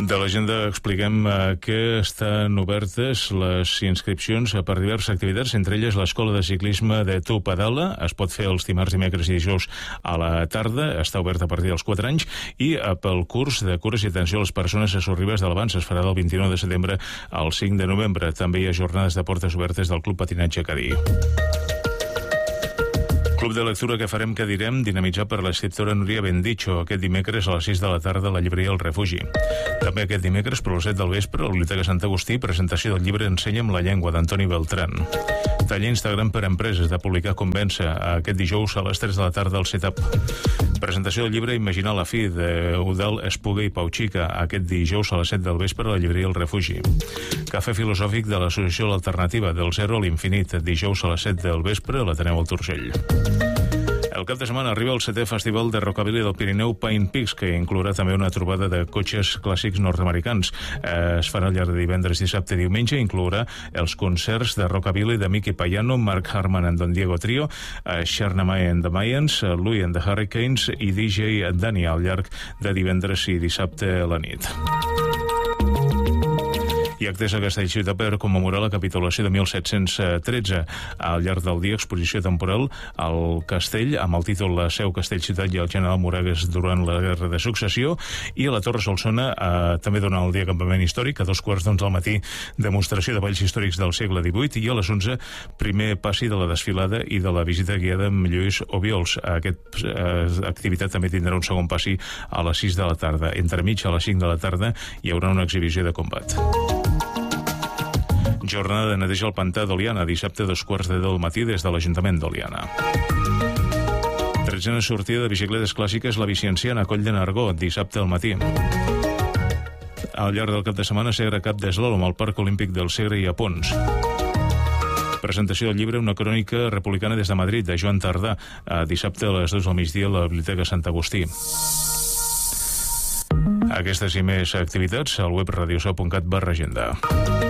De l'agenda expliquem que estan obertes les inscripcions per diverses activitats, entre elles l'Escola de Ciclisme de Tu Pedala. Es pot fer els dimarts, dimecres i dijous a la tarda. Està oberta a partir dels 4 anys. I pel curs de cures i atenció a les persones a Sorribes de l'Abans es farà del 29 de setembre al 5 de novembre. També hi ha jornades de portes obertes del Club Patinatge Cadí. Club de lectura que farem que direm dinamitzat per l'escriptora Núria Bendicho aquest dimecres a les 6 de la tarda a la llibreria El Refugi. També aquest dimecres, per les 7 del vespre, a la Biblioteca Sant Agustí, presentació del llibre Ensenya'm la llengua, d'Antoni Beltran. Taller Instagram per a empreses de publicar Convença aquest dijous a les 3 de la tarda al Setup. Presentació del llibre Imaginar la fi, d'Eudal Espuga i Pau Xica, aquest dijous a les 7 del vespre a la llibreria El Refugi. Cafè filosòfic de l'associació L'Alternativa, del zero a l'infinit, dijous a les 7 del vespre a l'Ateneu al Turgell. El cap de setmana arriba el 7è Festival de Rockabilly del Pirineu Pine Peaks, que inclourà també una trobada de cotxes clàssics nord-americans. Es farà al llarg de divendres, dissabte i diumenge. Inclourà els concerts de Rockabilly de Mickey Payano, Mark Harman and Don Diego Trio, Sharnamai and the Mayans, Louie and the Hurricanes i DJ Dani al llarg de divendres i dissabte a la nit. I actes a Castellciutat per commemorar la capitulació de 1713. Al llarg del dia, exposició temporal al castell amb el títol La Seu, Castellciutat i el general Moragues durant la Guerra de Successió. I a la Torre Solsona, també durant el dia campament històric, a 2:15 del matí, demostració de balls històrics del segle XVIII, i a les 11, primer passi de la desfilada i de la visita guiada amb Lluís Obiols. Aquesta activitat també tindrà un segon passi a les 6 de la tarda. Entremig, a les 5 de la tarda, hi haurà una exhibició de combat. Jornada de neteja al pantà d'Oliana, dissabte a 2:15 del matí des de l'Ajuntament d'Oliana. 13a sortida de bicicletes clàssiques La Vicienciana a Coll de Nargó, dissabte al matí. Al llarg del cap de setmana, Segre Cap d'Eslòlom al Parc Olímpic del Segre i a Pons. Presentació del llibre Una crònica republicana des de Madrid, de Joan Tardà, dissabte a les 2 del migdia a la Biblioteca Sant Agustí. Aquestes i més activitats al web radiosau.cat/agenda.